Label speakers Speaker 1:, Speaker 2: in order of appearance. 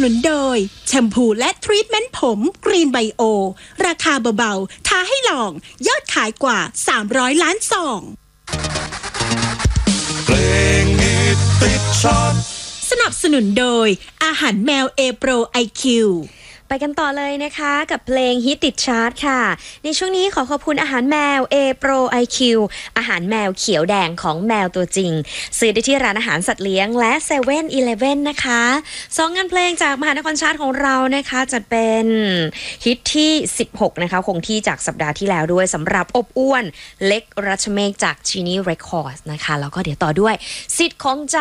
Speaker 1: นุนโดยแชมพูและทรีทเมนต์ผมกรีนไบโอราคาเบาๆท้าให้ลองยอดขายกว่า300ล้านซอง
Speaker 2: เพลงฮิตติดชาร์ต
Speaker 1: สนับสนุนโดยอาหารแมว A Pro IQ
Speaker 3: ไปกันต่อเลยนะคะกับเพลงฮิตติดชาร์ตค่ะในช่วงนี้ขอขอบคุณอาหารแมว A Pro IQ อาหารแมวเขียวแดงของแมวตัวจริงซื้อได้ที่ร้านอาหารสัตว์เลี้ยงและ7-Eleven นะคะ2งานเพลงจากมหานครชาร์ตของเรานะคะจะเป็นฮิตที่16นะคะคงที่จากสัปดาห์ที่แล้วด้วยสำหรับอบอ้วนเล็กรัชเมฆจาก Genie Records นะคะแล้วก็เดี๋ยวต่อด้วยสิทธิ์ของ